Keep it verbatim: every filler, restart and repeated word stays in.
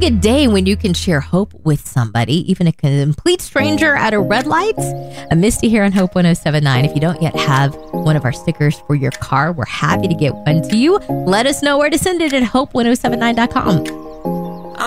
a day when you can share hope with somebody, even a complete stranger at a red light. A Misty here on Hope one oh seven point nine. If you don't yet have one of our stickers for your car, we're happy to get one to you. Let us know where to send it at hope one oh seven nine dot com.